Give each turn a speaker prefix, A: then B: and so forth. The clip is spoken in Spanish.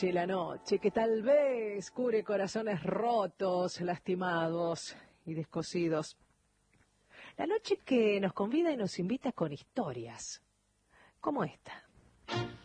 A: la noche que tal vez cure corazones rotos, lastimados y descosidos. La noche que nos convida y nos invita con historias, como esta.